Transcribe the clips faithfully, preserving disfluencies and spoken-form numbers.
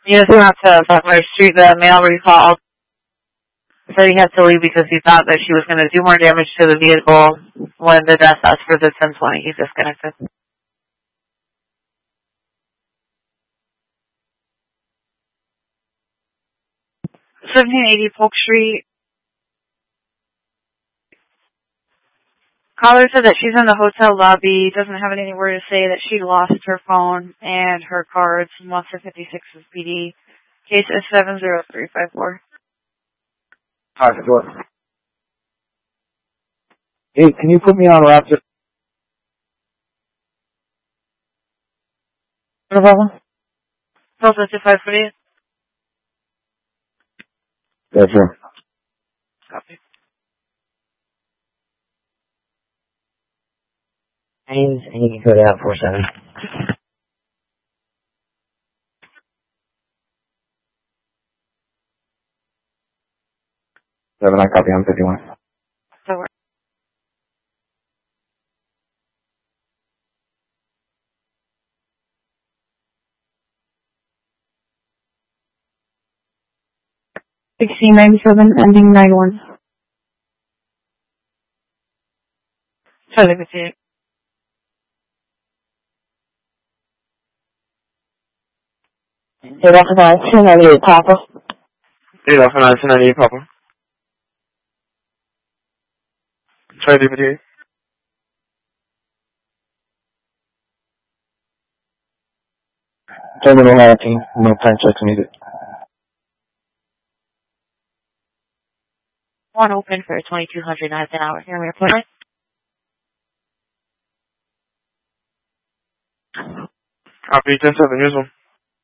He just went out to Buckner Street, the mail recalled. Said he had to leave because he thought that she was going to do more damage to the vehicle when the desk asked for the ten twenty. He's disconnected. seventeen eighty Polk Street. Caller said that she's in the hotel lobby, doesn't have anywhere to say, that she lost her phone and her cards. Monster fifty-six is P D. Case is seven zero three five four. Hi, door. Hey, can you put me on Raptor? No problem. Delta two five forty-eight. That's right. Copy. And you can go to out four seven. Seven, I copy, I'm fifty-one. So we're sixteen ninety-seven, ending nine one. Charlie fifty-eight. Eight off of nine, two ninety-eight, Papa. Eight off of nine, two ninety-eight, Papa. Charlie fifty-eight. Terminal nineteen, no time checks needed. One open for twenty-two hundred miles an hour. Here we are. Copy, ten seven, here's one.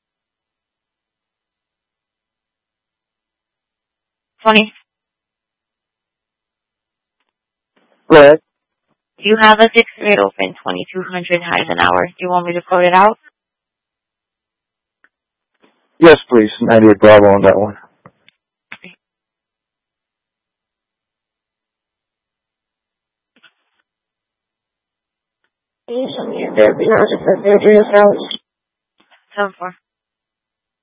twenty. Go ahead. You have a six rate open, twenty-two hundred highs an hour. Do you want me to quote it out? Yes, please. ninety-eight Bravo on that one. Seven four.